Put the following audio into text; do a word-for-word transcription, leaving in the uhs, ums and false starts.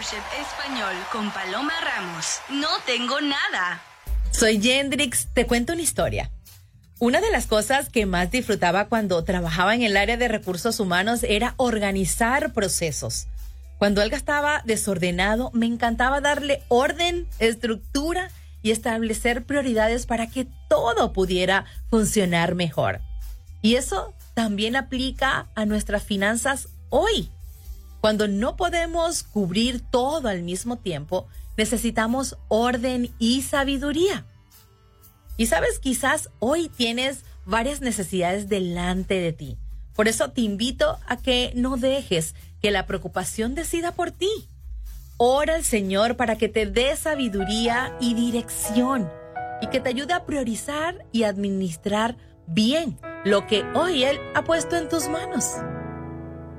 Mentorship Español con Paloma Ramos. No tengo nada. Soy Yendrix, te cuento una historia. Una de las cosas que más disfrutaba cuando trabajaba en el área de recursos humanos era organizar procesos. Cuando algo estaba desordenado, me encantaba darle orden, estructura y establecer prioridades para que todo pudiera funcionar mejor. Y eso también aplica a nuestras finanzas hoy. Cuando no podemos cubrir todo al mismo tiempo, necesitamos orden y sabiduría. Y sabes, quizás hoy tienes varias necesidades delante de ti. Por eso te invito a que no dejes que la preocupación decida por ti. Ora al Señor para que te dé sabiduría y dirección y que te ayude a priorizar y administrar bien lo que hoy Él ha puesto en tus manos.